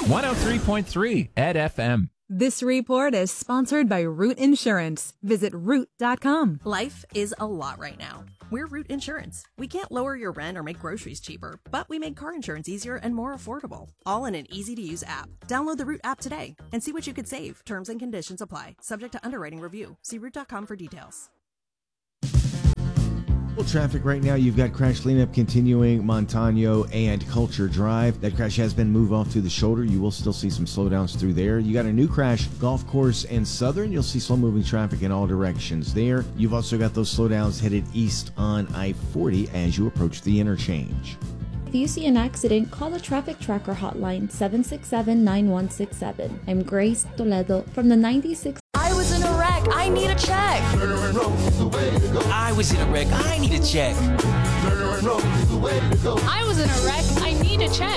103.3 at FM. This report is sponsored by Root Insurance. Visit root.com. Life is a lot right now. We're Root Insurance. We can't lower your rent or make groceries cheaper, but we make car insurance easier and more affordable. All in an easy-to-use app. Download the Root app today and see what you could save. Terms and conditions apply. Subject to underwriting review. See root.com for details. Traffic right now, you've got crash cleanup continuing Montano and Culture Drive. That crash has been moved off to the shoulder. You will still see some slowdowns through there. You got a new crash, Golf Course and Southern. You'll see slow-moving traffic in all directions there. You've also got those slowdowns headed east on I-40 as you approach the interchange. If you see an accident, call the Traffic Tracker hotline 767-9167. I'm Grace Toledo from the 96. I was in a wreck. I need a check. I was in a wreck. I need a check. I was in a wreck. I need a check.